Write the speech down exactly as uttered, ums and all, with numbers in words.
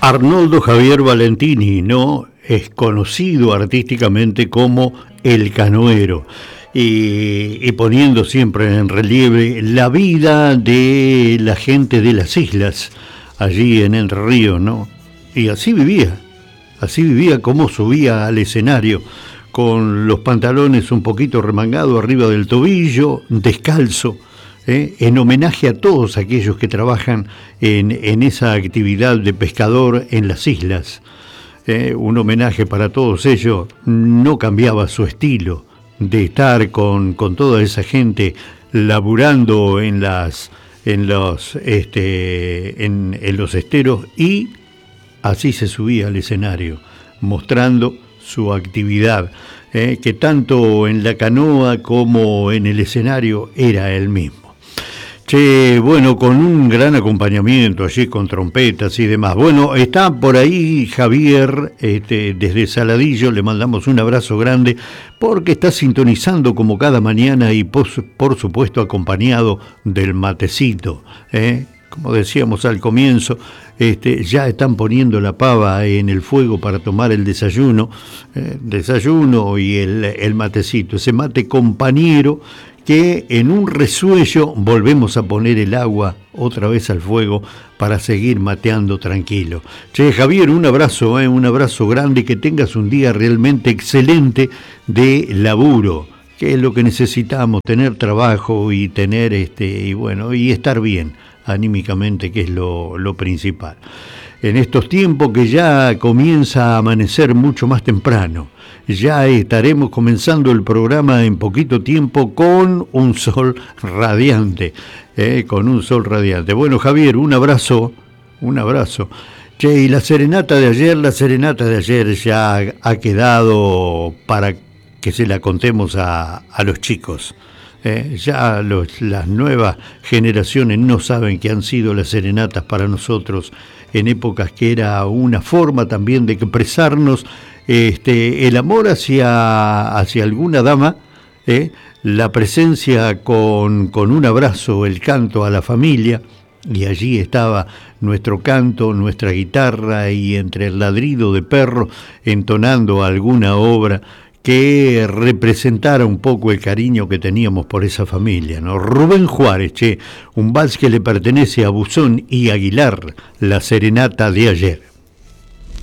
Arnoldo Javier Valentini, ¿no? Es conocido artísticamente como El Canoero, y, y poniendo siempre en relieve la vida de la gente de las islas, allí en Entre Ríos, ¿no? Y así vivía, así vivía, como subía al escenario, con los pantalones un poquito remangados arriba del tobillo, descalzo, ¿eh? En homenaje a todos aquellos que trabajan en, en esa actividad de pescador en las islas. ¿eh? Un homenaje para todos ellos. No cambiaba su estilo de estar con, con toda esa gente laburando en las en los este en, en los esteros, y así se subía al escenario mostrando su actividad, eh, que tanto en la canoa como en el escenario era el mismo. Che, bueno, con un gran acompañamiento allí con trompetas y demás. Bueno, está por ahí Javier, este, desde Saladillo, le mandamos un abrazo grande, porque está sintonizando como cada mañana y por, por supuesto acompañado del matecito, ¿eh? Como decíamos al comienzo, este, ya están poniendo la pava en el fuego para tomar el desayuno, eh, desayuno y el, el matecito, ese mate compañero que en un resuello volvemos a poner el agua otra vez al fuego para seguir mateando tranquilo. Che, Javier, un abrazo, eh, un abrazo grande, y que tengas un día realmente excelente de laburo, que es lo que necesitamos, tener trabajo y tener este y bueno, y estar bien anímicamente, que es lo, lo principal. En estos tiempos que ya comienza a amanecer mucho más temprano, ya estaremos comenzando el programa en poquito tiempo con un sol radiante, eh, con un sol radiante. Bueno, Javier, un abrazo, un abrazo. Che, y la serenata de ayer, la serenata de ayer ya ha quedado para que se la contemos a, a los chicos. Eh, ya los, las nuevas generaciones no saben qué han sido las serenatas para nosotros en épocas que era una forma también de expresarnos este, el amor hacia, hacia alguna dama, eh, la presencia con, con un abrazo, el canto a la familia, y allí estaba nuestro canto, nuestra guitarra, y entre el ladrido de perro entonando alguna obra que representara un poco el cariño que teníamos por esa familia, ¿no? Rubén Juárez, che, un vals que le pertenece a Buzón y Aguilar, la serenata de ayer.